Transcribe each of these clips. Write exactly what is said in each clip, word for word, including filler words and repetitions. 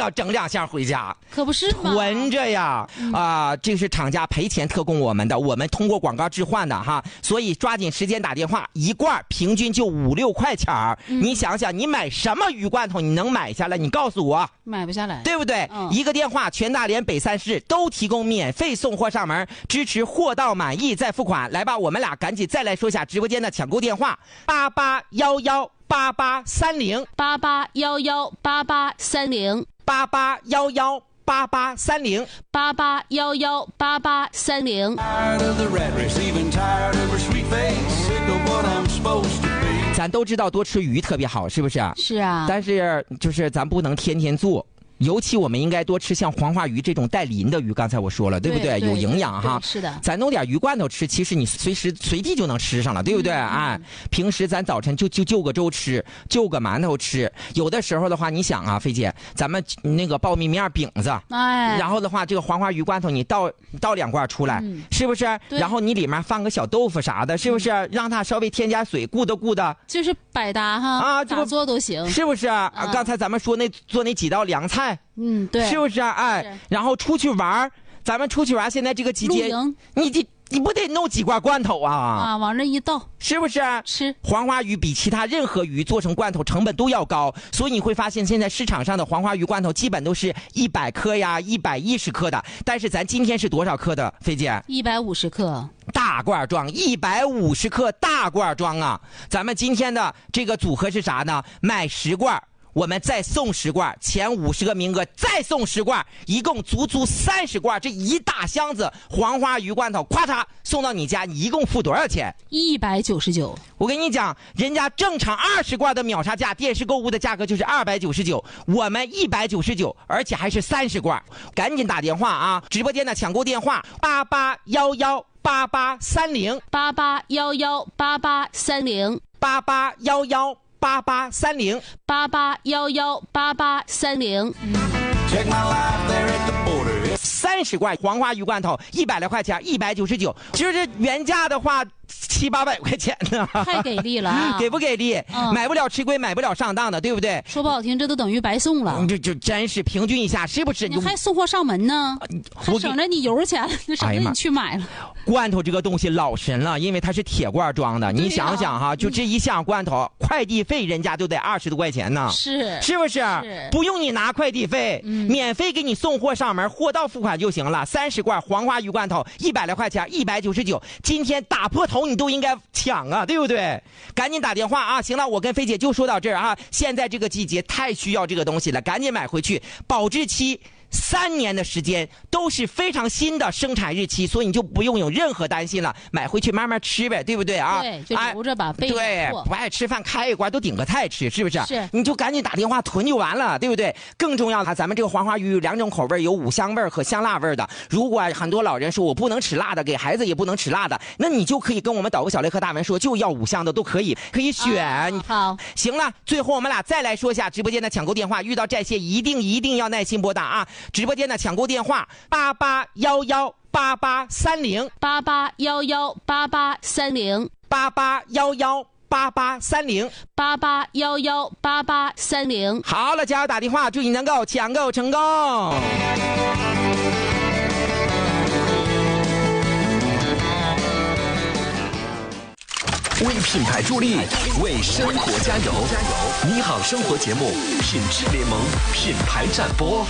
要整两箱回家， 可不是吗？ 囤着呀！啊、呃，这是厂家赔钱特供我们的，我们通过广告置换的哈，所以抓紧时间打电话，一罐平均就五六块钱儿、嗯。你想想，你买什么鱼罐头你能买下来？你告诉我， 买不下来， 对不对？ 嗯、 一个电话，全大连北三市都提供免费送货上门，支持货到满意再付款。来吧，我们俩赶紧再来说一下直播间的抢购电话：八八幺幺八八三零八八幺幺八八三零八八幺幺八八三零八八幺幺八八三零。 咱都知道多吃鱼特别好，是不是？ 是啊。 但是就是咱不能天天做。尤其我们应该多吃像黄花鱼这种带鳞的鱼，刚才我说了，对不对？ 对对有营养哈。 是的。 咱弄点鱼罐头吃，其实你随时随地就能吃上了，对不对？哎、嗯，平时咱早晨就就就个粥吃，就个馒头吃。有的时候的话，你想啊，菲姐，咱们那个苞米面饼子， 哎， 然后的话，这个黄花鱼罐头你倒倒两罐出来，嗯、是不是？然后你里面放个小豆腐啥的，是不是？嗯、让它稍微添加水，咕的咕的， 就是百搭哈啊，咋做都行， 是不是？啊、刚才咱们说那做那几道凉菜。 嗯，对， 是不是啊？哎，然后出去玩，咱们出去玩，现在这个季节，你你你不得弄几罐罐头啊？ 啊，往这一倒， 是不是？ 吃黄花鱼比其他任何鱼做成罐头成本都要高，所以你会发现现在市场上的黄花鱼罐头基本都是一百克呀、一百一十克的。但是咱今天是多少克的，菲姐？ 一百五十克， 大罐装，一百五十克大罐装啊！咱们今天的这个组合是啥呢？买十罐。我们再送十罐，前五十个名额再送十罐，一共足足三十罐，这一大箱子黄花鱼罐头，咵嚓送到你家，你一共付多少钱？ 一百九十九。 我跟你讲，人家正常二十罐的秒杀价，电视购物的价格就是二百九十九，我们一百九十九，而且还是三十罐，赶紧打电话啊！直播间的抢购电话：八八幺幺八八三零八八幺幺八八三零八八幺幺。八八三零八八幺幺八八三零， 三十罐黄花鱼罐头，一百来块钱，一百九十九，就是原价的话七八百块钱呢， 太给力了啊！ 给不给力？嗯、买不了吃亏，买不了上当的，对不对？ 说不好听，这都等于白送了。 这就真是平均一下，是不是？ 你还送货上门呢，还省着你油钱，省着你去买了。 哎、罐头这个东西老神了，因为它是铁罐装的，你想想哈，就这一箱罐头，嗯、快递费人家都得二十多块钱呢， 是是不是？ 是不用你拿快递费，嗯、免费给你送货上门，货到付款就行了。三十罐黄花鱼罐头，一百来块钱，一百九十九。今天打破头你都应该抢啊，对不对？赶紧打电话啊！行了，我跟菲姐就说到这儿啊。现在这个季节太需要这个东西了，赶紧买回去，保质期三年的时间，都是非常新的生产日期，所以你就不用有任何担心了。买回去慢慢吃呗，对不对啊？ 对，就留着吧，备着。 对，不爱吃饭开一罐都顶个菜吃，是不是？ 是。 你就赶紧打电话囤就完了，对不对？更重要的，咱们这个黄花鱼有两种口味，有五香味和香辣味的。如果很多老人说我不能吃辣的，给孩子也不能吃辣的，那你就可以跟我们导个小雷和大文说，就要五香的都可以，可以选。 啊、好， 行了，最后我们俩再来说一下直播间的抢购电话，遇到这些一定一定要耐心拨打啊！直播间的抢购电话八八幺幺八八三零八八幺幺八八三零八八幺幺八八三零八八幺幺八八三零。 好了，加油打电话，祝你能够抢购成功。 为品牌助力，为生活加油！你好，生活节目品质联盟品牌展播。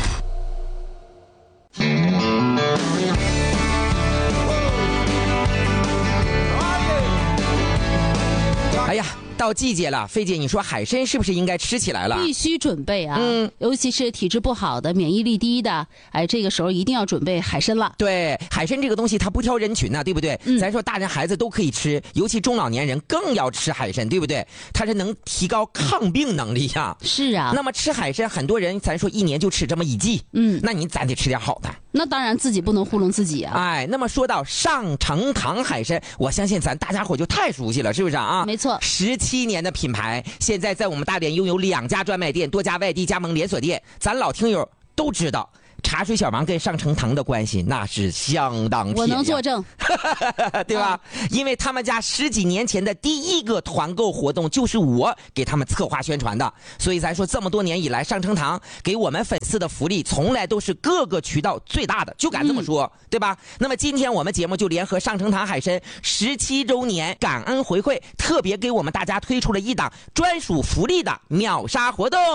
哎呀，到季节了，菲姐，你说海参是不是应该吃起来了？ 必须准备啊！ 嗯， 尤其是体质不好的、免疫力低的，哎，这个时候一定要准备海参了。 对，海参这个东西它不挑人群呢、啊，对不对？嗯，咱说大人孩子都可以吃，尤其中老年人更要吃海参，对不对？它是能提高抗病能力呀、啊。 是啊。 那么吃海参，很多人咱说一年就吃这么一季，嗯，那你咱得吃点好的。 那当然自己不能糊弄自己啊。 哎，那么说到上城堂海参，我相信咱大家伙就太熟悉了，是不是啊？ 没错， 十七年的品牌，现在在我们大连拥有两家专卖店，多家外地加盟连锁店，咱老听友都知道。 茶水小王跟上城堂的关系那是相当铁， 我能作证， 对吧？啊、因为他们家十几年前的第一个团购活动就是我给他们策划宣传的，所以咱说这么多年以来，上城堂给我们粉丝的福利从来都是各个渠道最大的，就敢这么说，嗯、对吧？那么今天我们节目就联合上城堂海参十七周年感恩回馈，特别给我们大家推出了一档专属福利的秒杀活动。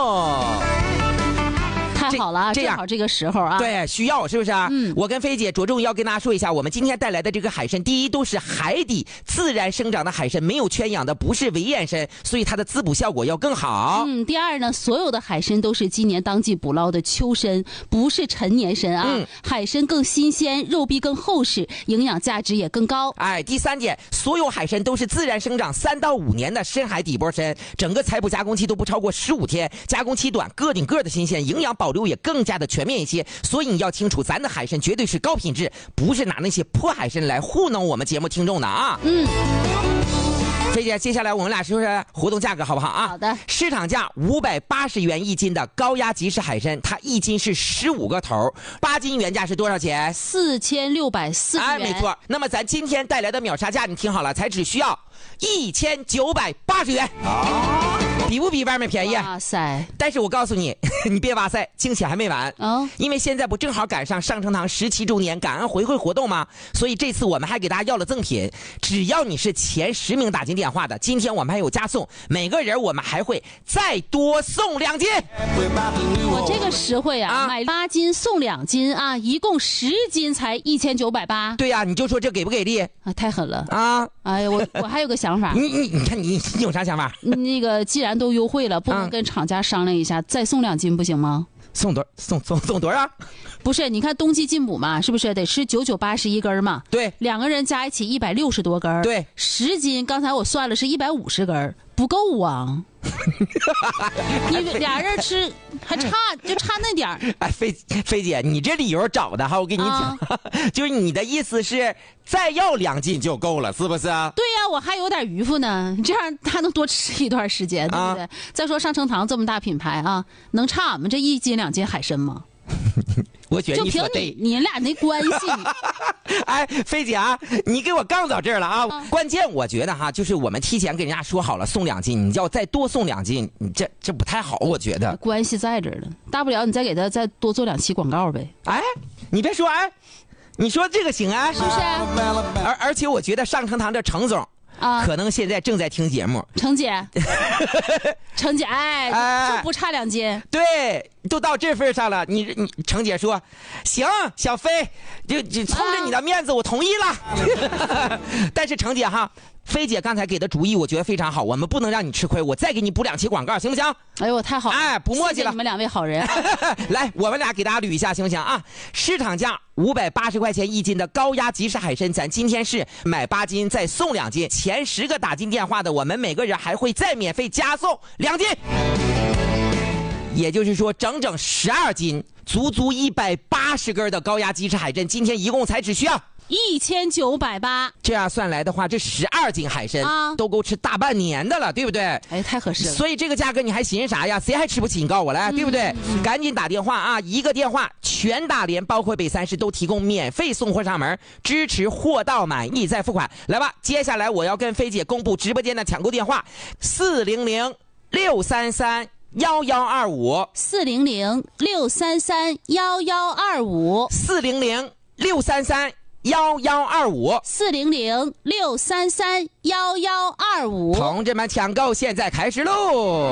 太好了啊！正好这个时候啊， 对，需要是不是啊？嗯，我跟菲姐着重要跟大家说一下，我们今天带来的这个海参，第一都是海底自然生长的海参，没有圈养的，不是围眼参，所以它的滋补效果要更好。 嗯，第二呢，所有的海参都是今年当季捕捞的秋参，不是陈年参啊。嗯，海参更新鲜，肉壁更厚实，营养价值也更高。 哎，第三点，所有海参都是自然生长三到五年的深海底波参，整个采捕加工期都不超过十五天，加工期短，个顶个的新鲜，营养保留也更加的全面一些，所以你要清楚，咱的海参绝对是高品质，不是拿那些破海参来糊弄我们节目听众的啊。嗯。菲姐，接下来我们俩说说活动价格好不好啊？ 好的。 市场价五百八十元一斤的高压即食海参，它一斤是十五个头，八斤原价是多少钱？ 四千六百四十元。 哎，没错。那么咱今天带来的秒杀价，你听好了，才只需要一千九百八十元。啊。比不比外面便宜？ 哇塞！ 但是我告诉你，你别哇塞，惊喜还没完哦。因为现在不正好赶上上城堂十七周年感恩回馈活动吗？所以这次我们还给大家要了赠品，只要你是前十名打进电话的，今天我们还有加送，每个人我们还会再多送两斤。 我这个实惠啊，啊买八斤送两斤啊，一共十斤才一千九百八。 对呀、啊，你就说这给不给力啊？太狠了啊！ 哎呀，我我还有个想法。 你你你看你你有啥想法？ 那个既然都优惠了，不能跟厂家商量一下，啊、再送两斤不行吗？ 送多送送送多少？ 不是，你看冬季进补嘛，是不是得吃九九八十一根嘛？ 对， 两个人加一起一百六十多根。 对， 十斤，刚才我算了是一百五十根，不够啊。你俩人吃还差就差那点儿。 哎，菲菲姐，你这理由找的哈，我跟你讲，啊、就是你的意思是再要两斤就够了，是不是啊？ 对呀、啊，我还有点余富呢，这样他能多吃一段时间，对不对？啊、再说上城堂这么大品牌啊，能差俺们这一斤两斤海参吗？ 我觉得你说对， 就凭你你俩那关系。 哎，菲姐啊，你给我杠到这儿了啊！啊关键我觉得哈，就是我们提前跟人家说好了送两斤，你要再多送两斤，你这这不太好，我觉得。 关系在这儿了，大不了你再给他再多做两期广告呗。 哎，你别说哎，你说这个行啊， 是不是？ 而而且我觉得上城堂这程总。啊，可能现在正在听节目。 程姐，程姐，哎，哎就不差两斤。 对，都到这份上了，你你程姐说，行，小飞，就就冲着你的面子，我同意了。啊、但是程姐哈，飞姐刚才给的主意，我觉得非常好，我们不能让你吃亏，我再给你补两期广告，行不行？ 哎呦，太好了！ 哎，不墨迹了， 谢谢你们两位好人。 来，我们俩给大家捋一下，行不行啊？市场价五百八十块钱一斤的高压即食海参，咱今天是买八斤再送两斤，前十个打进电话的，我们每个人还会再免费加送两斤，也就是说整整十二斤，足足一百八十根的高压即食海参，今天一共才只需要一千九百八， 这样算来的话，这十二斤海参、啊、都够吃大半年的了，对不对？ 哎，太合适了。 所以这个价格你还寻思啥呀？谁还吃不起？你告诉我来，嗯、对不对？嗯、赶紧打电话啊！一个电话，全大连包括北三市都提供免费送货上门，支持货到满意再付款。来吧，接下来我要跟菲姐公布直播间的抢购电话：四零零六三三幺幺二五， 四零零六三三幺幺二五， 四零零六三三。幺幺二五四零零六三三幺幺二五， 同志们抢购现在开始喽！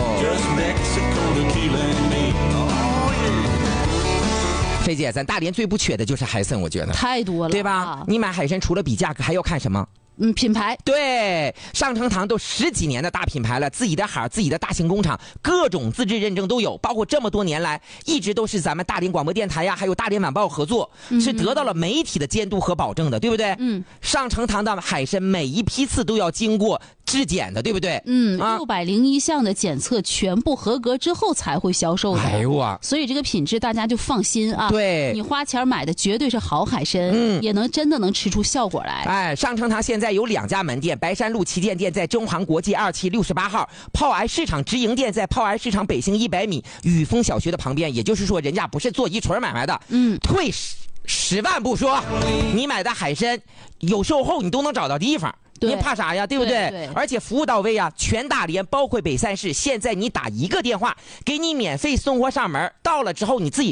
菲姐，咱大连最不缺的就是海参，我觉得太多了， 对吧？你买海参除了比价格，还要看什么？ 嗯，品牌。 对，上城堂都十几年的大品牌了，自己的海，自己的大型工厂，各种资质认证都有，包括这么多年来一直都是咱们大连广播电台呀，还有大连晚报合作，嗯、是得到了媒体的监督和保证的，对不对？嗯。上城堂的海参每一批次都要经过质检的，对不对？ 嗯，六百零一项的检测全部合格之后才会销售的。 哎呦啊！ 所以这个品质大家就放心啊。 对， 你花钱买的绝对是好海参，嗯，也能真的能吃出效果来。 哎，上城堂现在在有两家门店，白山路旗舰店在中航国际二期六十八号，炮癌市场直营店在炮癌市场北行一百米雨峰小学的旁边。也就是说，人家不是做一锤买卖的，嗯，退十十万不说，你买的海参有售后，你都能找到地方。您怕啥呀？对不对？ 对对， 而且服务到位啊，全大连包括北三市，现在你打一个电话，给你免费送货上门，到了之后你自己